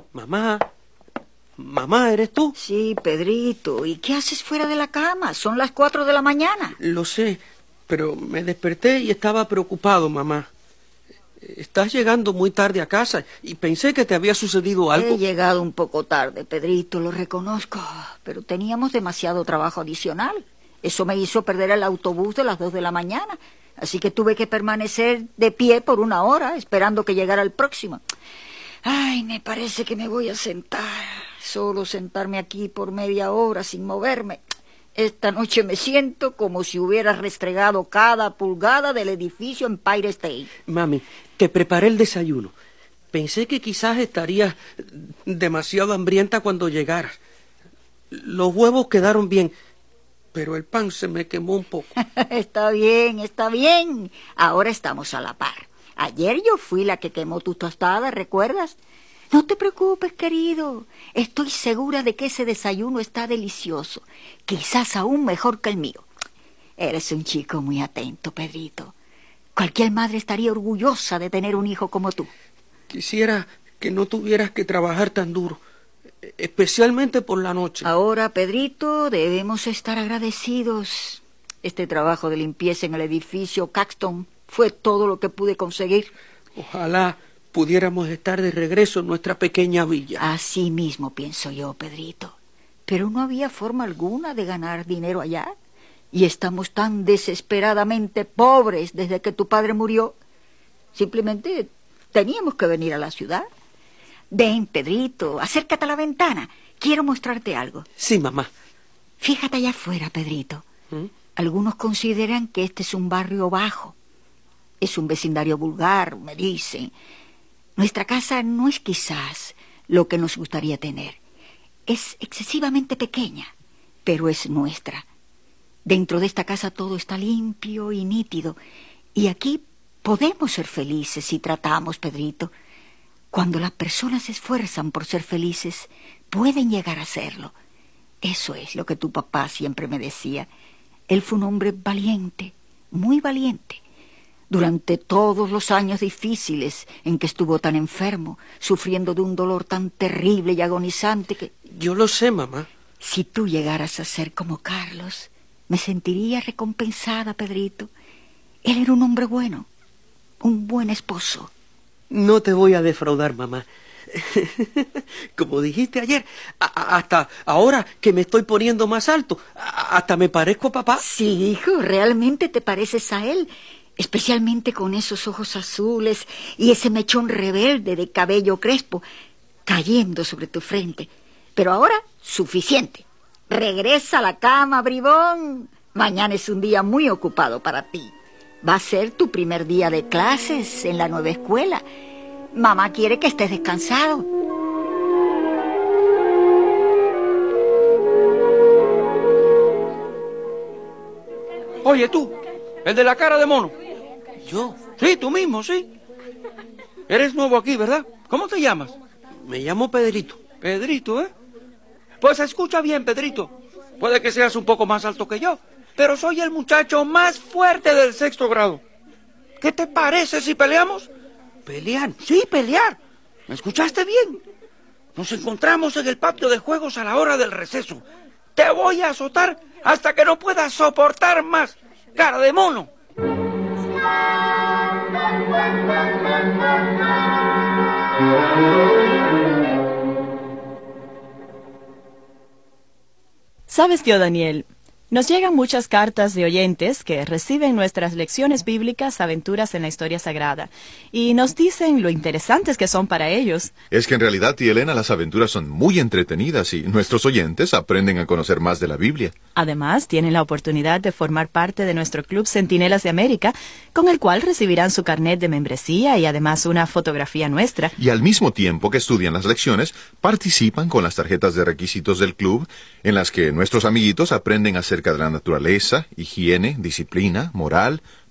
Mamá, mamá, ¿eres tú? Sí, Pedrito. ¿Y qué haces fuera de la cama? Son las 4 de la mañana. Lo sé, pero me desperté y estaba preocupado, mamá. Estás llegando muy tarde a casa y pensé que te había sucedido algo. He llegado un poco tarde, Pedrito, lo reconozco, pero teníamos demasiado trabajo adicional. Eso me hizo perder el autobús de las 2 de la mañana, así que tuve que permanecer de pie por 1 hora esperando que llegara el próximo. Ay, me parece que me voy a sentar. Solo sentarme aquí por media hora sin moverme. Esta noche me siento como si hubiera restregado cada pulgada del edificio Empire State. Mami, te preparé el desayuno. Pensé que quizás estarías demasiado hambrienta cuando llegaras. Los huevos quedaron bien, pero el pan se me quemó un poco. Está bien, está bien. Ahora estamos a la par. Ayer yo fui la que quemó tu tostada, ¿recuerdas? No te preocupes, querido. Estoy segura de que ese desayuno está delicioso. Quizás aún mejor que el mío. Eres un chico muy atento, Pedrito. Cualquier madre estaría orgullosa de tener un hijo como tú. Quisiera que no tuvieras que trabajar tan duro, especialmente por la noche. Ahora, Pedrito, debemos estar agradecidos. Este trabajo de limpieza en el edificio Caxton fue todo lo que pude conseguir. Ojalá pudiéramos estar de regreso en nuestra pequeña villa. Así mismo pienso yo, Pedrito. Pero no había forma alguna de ganar dinero allá. Y estamos tan desesperadamente pobres desde que tu padre murió. Simplemente teníamos que venir a la ciudad. Ven, Pedrito, acércate a la ventana. Quiero mostrarte algo. Sí, mamá. Fíjate allá afuera, Pedrito. Algunos consideran que este es un barrio bajo. Es un vecindario vulgar, me dicen. Nuestra casa no es quizás lo que nos gustaría tener. Es excesivamente pequeña, pero es nuestra. Dentro de esta casa todo está limpio y nítido. Y aquí podemos ser felices si tratamos, Pedrito. Cuando las personas se esfuerzan por ser felices, pueden llegar a serlo. Eso es lo que tu papá siempre me decía. Él fue un hombre valiente, muy valiente. Durante todos los años difíciles en que estuvo tan enfermo, sufriendo de un dolor tan terrible y agonizante que... Yo lo sé, mamá. Si tú llegaras a ser como Carlos, me sentiría recompensada, Pedrito. Él era un hombre bueno, un buen esposo. No te voy a defraudar, mamá. Como dijiste ayer, hasta ahora que me estoy poniendo más alto, hasta me parezco a papá. Sí, hijo, realmente te pareces a él. Especialmente con esos ojos azules y ese mechón rebelde de cabello crespo cayendo sobre tu frente. Pero ahora, suficiente. Regresa a la cama, bribón. Mañana es un día muy ocupado para ti. Va a ser tu primer día de clases en la nueva escuela. Mamá quiere que estés descansado. Oye, tú, el de la cara de mono. ¿Yo? Sí, tú mismo, sí. Eres nuevo aquí, ¿verdad? ¿Cómo te llamas? Me llamo Pedrito. Pedrito, ¿eh? Pues escucha bien, Pedrito. Puede que seas un poco más alto que yo, pero soy el muchacho más fuerte del 6º grado. ¿Qué te parece si peleamos? ¿Pelear? Sí, pelear. ¿Me escuchaste bien? Nos encontramos en el patio de juegos a la hora del receso. Te voy a azotar hasta que no puedas soportar más. Cara de mono. ¿Sabes, tío Daniel? Nos llegan muchas cartas de oyentes que reciben nuestras lecciones bíblicas, aventuras en la historia sagrada, y nos dicen lo interesantes que son para ellos. Es que en realidad, tía Elena, las aventuras son muy entretenidas y nuestros oyentes aprenden a conocer más de la Biblia. Además, tienen la oportunidad de formar parte de nuestro Club Centinelas de América, con el cual recibirán su carnet de membresía y además una fotografía nuestra. Y al mismo tiempo que estudian las lecciones, participan con las tarjetas de requisitos del club, en las que nuestros amiguitos aprenden acerca de la naturaleza, higiene, disciplina, moral,